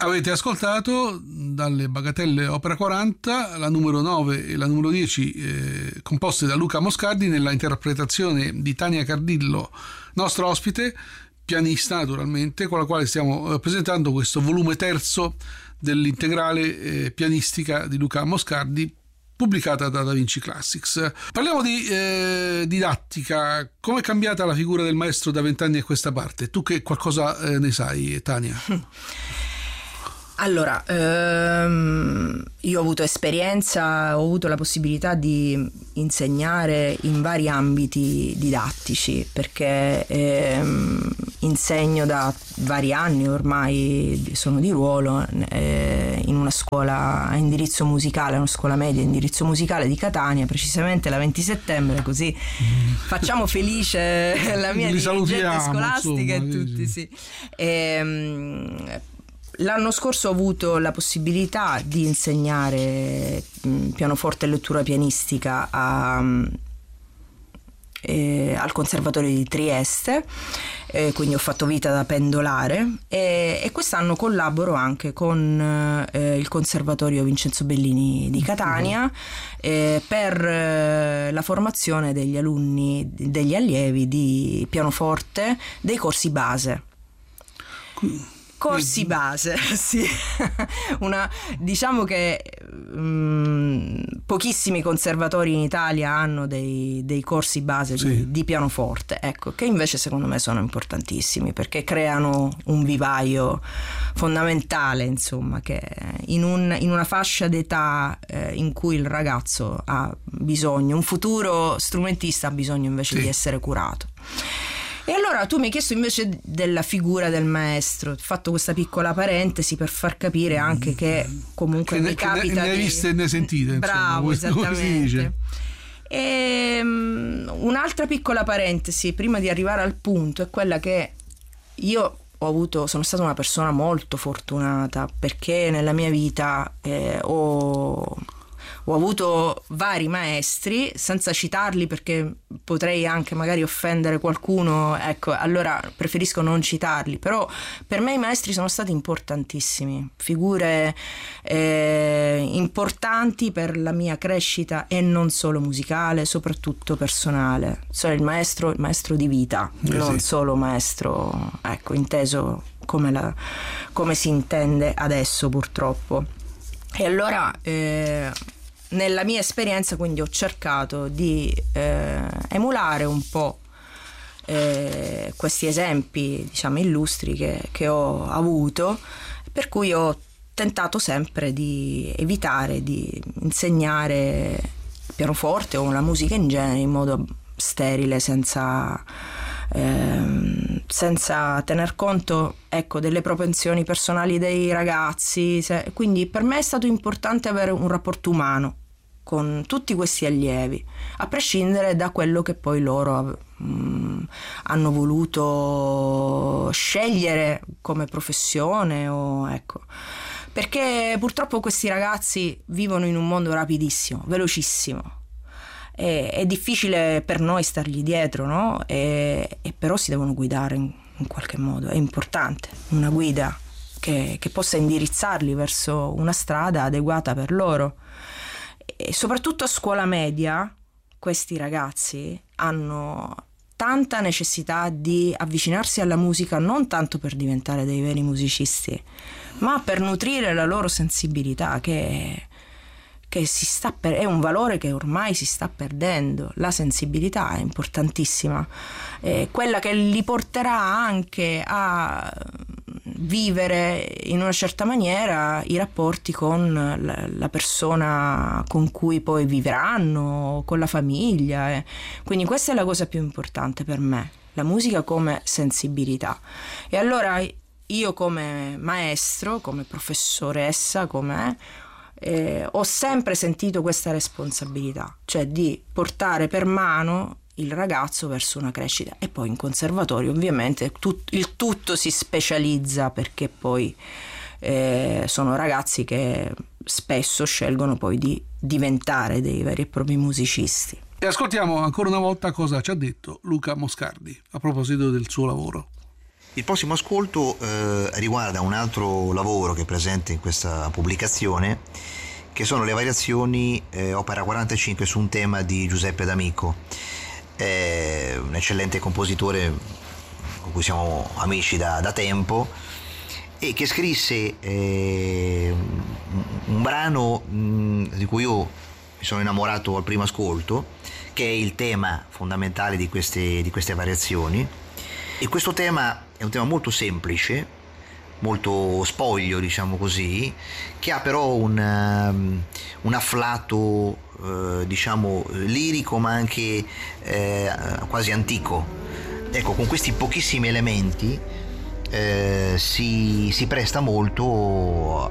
Avete ascoltato dalle Bagatelle Opera 40 la numero 9 e la numero 10 composte da Luca Moscardi nella interpretazione di Tania Cardillo, nostra ospite, pianista naturalmente, con la quale stiamo presentando questo volume terzo dell'integrale pianistica di Luca Moscardi, pubblicata da Da Vinci Classics. Parliamo di didattica. Come è cambiata la figura del maestro da 20 anni a questa parte? Tu che qualcosa ne sai, Tania? Allora, io ho avuto esperienza, ho avuto la possibilità di insegnare in vari ambiti didattici, perché insegno da vari anni ormai, sono di ruolo in una scuola a indirizzo musicale, una scuola media a indirizzo musicale di Catania, precisamente la 20 settembre, così facciamo felice la mia dirigente scolastica e tutti, sì. L'anno scorso ho avuto la possibilità di insegnare pianoforte e lettura pianistica al Conservatorio di Trieste, quindi ho fatto vita da pendolare e quest'anno collaboro anche con il Conservatorio Vincenzo Bellini di Catania per la formazione degli allievi di pianoforte dei corsi base. Corsi base, sì. Diciamo che pochissimi conservatori in Italia hanno dei corsi base di pianoforte, ecco, che invece secondo me sono importantissimi perché creano un vivaio fondamentale, insomma, che in una fascia d'età in cui il ragazzo ha bisogno, un futuro strumentista ha bisogno invece di essere curato. E allora tu mi hai chiesto invece della figura del maestro, ho fatto questa piccola parentesi per far capire anche che comunque mi capita ne hai viste e ne sentite. Bravo, insomma, esattamente. E un'altra piccola parentesi prima di arrivare al punto è quella che io sono stata una persona molto fortunata, perché nella mia vita ho avuto vari maestri, senza citarli perché potrei anche magari offendere qualcuno, ecco, allora preferisco non citarli, però per me i maestri sono stati importantissimi, figure importanti per la mia crescita e non solo musicale, soprattutto personale. Cioè il maestro di vita, non solo maestro, ecco, inteso come si intende adesso purtroppo. E allora nella mia esperienza quindi ho cercato di emulare un po' questi esempi, diciamo, illustri che ho avuto, per cui ho tentato sempre di evitare di insegnare pianoforte o la musica in genere in modo sterile, senza tener conto, ecco, delle propensioni personali dei ragazzi. Quindi per me è stato importante avere un rapporto umano con tutti questi allievi, a prescindere da quello che poi loro hanno voluto scegliere come professione ecco. Perché purtroppo questi ragazzi vivono in un mondo rapidissimo, velocissimo. È difficile per noi stargli dietro, no? E però si devono guidare in qualche modo. È importante una guida che possa indirizzarli verso una strada adeguata per loro. E soprattutto a scuola media questi ragazzi hanno tanta necessità di avvicinarsi alla musica, non tanto per diventare dei veri musicisti, ma per nutrire la loro sensibilità, che è un valore che ormai si sta perdendo. La sensibilità è importantissima, quella che li porterà anche a vivere in una certa maniera i rapporti con la persona con cui poi vivranno, con la famiglia. Quindi questa è la cosa più importante per me, la musica come sensibilità. E allora io come maestro, come professoressa, ho sempre sentito questa responsabilità, cioè di portare per mano il ragazzo verso una crescita. E poi in conservatorio ovviamente il tutto si specializza, perché poi sono ragazzi che spesso scelgono poi di diventare dei veri e propri musicisti. E ascoltiamo ancora una volta cosa ci ha detto Luca Moscardi a proposito del suo lavoro. Il prossimo ascolto riguarda un altro lavoro che è presente in questa pubblicazione, che sono le variazioni opera 45 su un tema di Giuseppe D'Amico, un eccellente compositore con cui siamo amici da tempo, e che scrisse un brano di cui io mi sono innamorato al primo ascolto, che è il tema fondamentale di queste variazioni. E questo tema è un tema molto semplice, molto spoglio, diciamo così, che ha però un afflato diciamo lirico, ma anche quasi antico. Ecco, con questi pochissimi elementi si presta molto